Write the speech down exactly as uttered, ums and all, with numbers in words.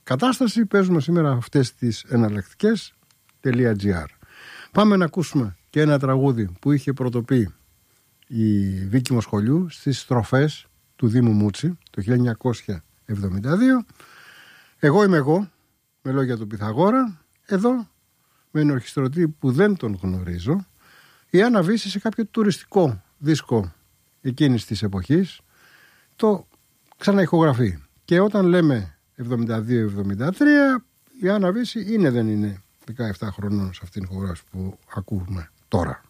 κατάσταση παίζουμε σήμερα αυτές τις εναλλακτικές .gr. Πάμε να ακούσουμε και ένα τραγούδι που είχε πρωτοποιεί η Βίκη Μοσχολιού στις στροφές του Δήμου Μούτσι το χίλια εννιακόσια εβδομήντα δύο. Εγώ είμαι εγώ, με λόγια του Πυθαγόρα. Εδώ με ενορχιστρωτή που δεν τον γνωρίζω, η Άννα Βύση σε κάποιο τουριστικό δίσκο εκείνης της εποχής το ξαναηχογραφεί. Και όταν λέμε εβδομήντα δύο εβδομήντα τρία, η Άννα Βύση είναι δεν είναι δεκαεπτά χρονών σε αυτήν την ηχογράφηση που ακούμε τώρα.